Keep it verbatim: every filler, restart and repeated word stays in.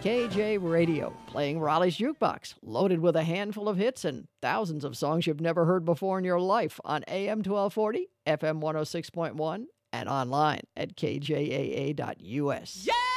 K J Radio, playing Raleigh's Jukebox, loaded with a handful of hits and thousands of songs you've never heard before in your life on A M twelve forty, F M one oh six point one, and online at K J A A dot U S. Yeah!